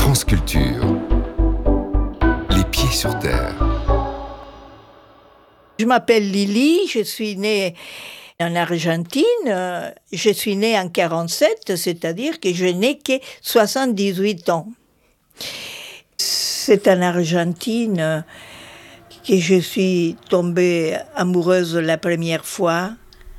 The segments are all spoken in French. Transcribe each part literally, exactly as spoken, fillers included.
France Culture. Les pieds sur terre. Je m'appelle Lily, je suis née en Argentine. Je suis née en quarante-sept, c'est-à-dire que je n'ai que soixante-dix-huit ans. C'est en Argentine que je suis tombée amoureuse la première fois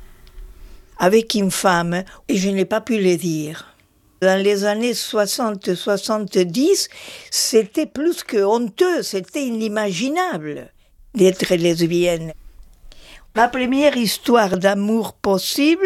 avec une femme et je n'ai pas pu le dire. Dans les années soixante soixante-dix, c'était plus que honteux, c'était inimaginable d'être lesbienne. Ma première histoire d'amour possible,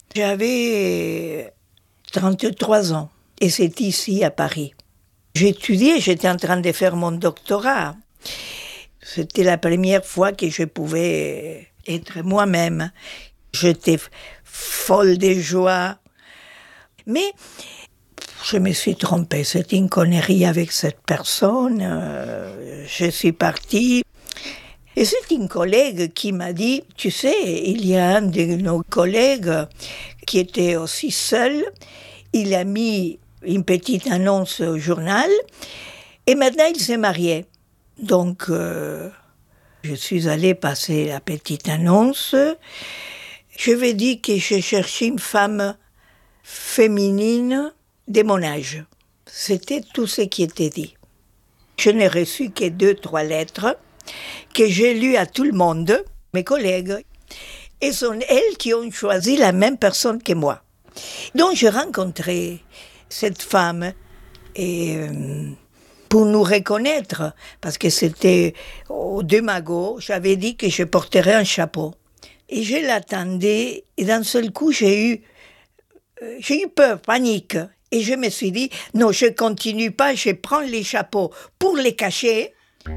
j'avais trente-trois ans et c'est ici à Paris. J'étudiais, j'étais en train de faire mon doctorat. C'était la première fois que je pouvais être moi-même. J'étais folle de joie. Mais je me suis trompée, c'était une connerie avec cette personne. Euh, je suis partie. Et c'est une collègue qui m'a dit, tu sais, il y a un de nos collègues qui était aussi seul. Il a mis une petite annonce au journal et maintenant il s'est marié. Donc, euh, je suis allée passer la petite annonce. Je lui ai dit que je cherchais une femme féminine de mon âge. C'était tout ce qui était dit. Je n'ai reçu que deux, trois lettres que j'ai lues à tout le monde, mes collègues. Et ce sont elles qui ont choisi la même personne que moi. Donc j'ai rencontré cette femme et euh, pour nous reconnaître, parce que c'était au deux magots, j'avais dit que je porterais un chapeau. Et je l'attendais et d'un seul coup j'ai eu J'ai eu peur, panique. Et je me suis dit, non, je ne continue pas, je prends les chapeaux pour les cacher.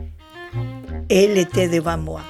Et elle était devant moi.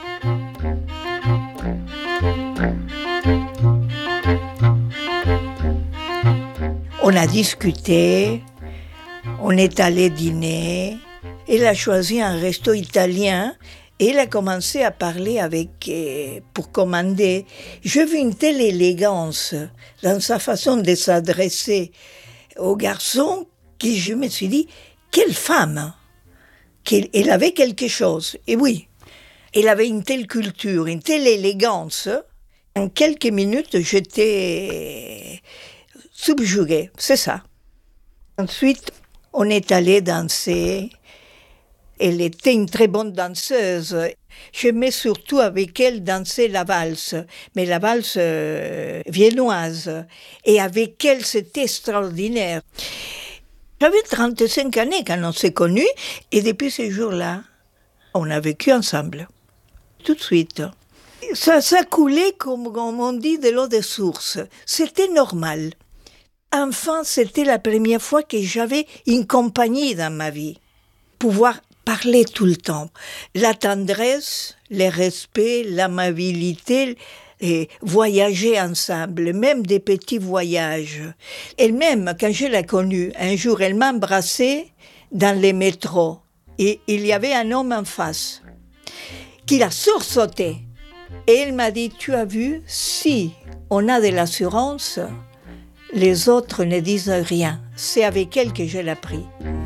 On a discuté, on est allé dîner. Elle a choisi un resto italien. Et elle a commencé à parler avec, euh, pour commander. J'ai vu une telle élégance dans sa façon de s'adresser aux garçons que je me suis dit, quelle femme! Qu'elle, elle avait quelque chose. Et oui, elle avait une telle culture, une telle élégance. En quelques minutes, j'étais subjuguée, c'est ça. Ensuite, on est allé danser. Elle était une très bonne danseuse. J'aimais surtout avec elle danser la valse, mais la valse euh, viennoise. Et avec elle, c'était extraordinaire. J'avais trente-cinq années quand on s'est connus, et depuis ce jour-là, on a vécu ensemble. Tout de suite. Ça, ça coulait, comme on dit, de l'eau de source. C'était normal. Enfin, c'était la première fois que j'avais une compagnie dans ma vie. Pouvoir parler tout le temps. La tendresse, le respect, l'amabilité, et voyager ensemble, même des petits voyages. Elle-même, quand je l'ai connue, un jour, elle m'a embrassée dans les métros. Et il y avait un homme en face qui l'a sursauté. Et elle m'a dit, tu as vu, si on a de l'assurance, les autres ne disent rien. C'est avec elle que je l'ai pris.